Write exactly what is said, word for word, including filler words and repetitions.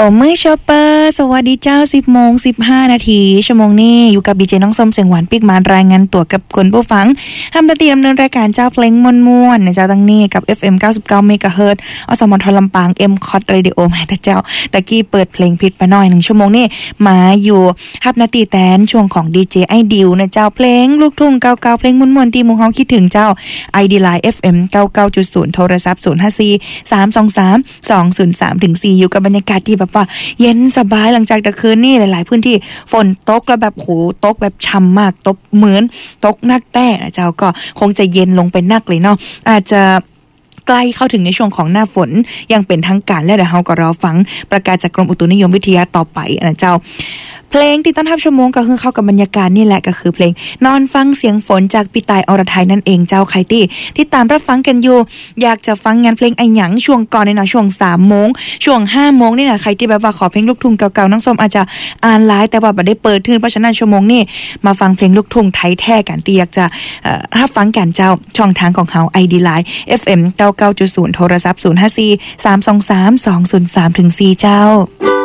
มือชอปเปอร์สวัสดีเจ้าสิบโมงสิบห้านาทีชั่วโมงนี้อยู่กับดีเจน้องส้มเสียงหวานปิกมารายงานตัวกับคนผู้ฟังทำหน้าที่ดำเนินรายการเจ้าเพลงม่วนๆนะเจ้าตั้งนี้กับ เอฟ เอ็ม เก้าสิบเก้า เมกะเฮิรตซ์อสมทลำปาง M Cot Radio แม่แต่เจ้าตะกี้เปิดเพลงผิดไปหน่อยหนึ่งชั่วโมงนี้มาอยู่ฮับหน้าที่แตนช่วงของดีเจไอดิวนะเจ้าเพลงลูกทุ่งเก่าๆเพลงม่วนๆที่หมู่เฮาคิดถึงเจ้า ไอ ดี Line เอฟ เอ็ม เก้าสิบเก้าจุดศูนย์ โทรศัพท์ศูนย์ ห้า สี่ สาม สอง สาม สอง ศูนย์ สาม ถึง สี่อยู่กับบรรยากาศที่แบบว่าเย็นสบายหลังจากตะคืนนี่หลายๆพื้นที่ฝนตกแล้วแบบโหตกแบบช่ำมากตกเหมือนตกนักแต่นะเจ้าก็คงจะเย็นลงเป็นนักเลยเนาะอาจจะใกล้เข้าถึงในช่วงของหน้าฝนยังเป็นทางการแล้วเดี๋ยวเฮาก็รอฟังประกาศจากกรมอุตุนิยมวิทยาต่อไปนะเจ้าเพลงที่ต้อนรับชั่วโมงก็คือเข้ากับบรรยากาศนี่แหละก็คือเพลงนอนฟังเสียงฝนจากพี่ตายอรทัยนั่นเองเจ้าใครที่ที่ตามรับฟังกันอยู่อยากจะฟังงานเพลงไอ้หยังช่วงก่อนนี่นะช่วง สามโมงช่วง ห้าโมงนี่นะใครที่แบบว่าขอเพลงลูกทุ่งเก่าๆน้องส้มอาจจะอ่านไลน์แต่ว่าบ่ได้เปิดทื่นเพราะฉะนั้นชั่วโมงนี้มาฟังเพลงลูกทุ่งไทยแท้กันที่อยากจะเอ่อรับฟังกันเจ้าช่องทางของเฮา ไอ ดี Line เอฟ เอ็ม เก้าสิบเก้าจุดศูนย์ โทรศัพท์ศูนย์ ห้า สี่ สาม สอง สาม สอง ศูนย์ สาม ถึง สี่เจ้า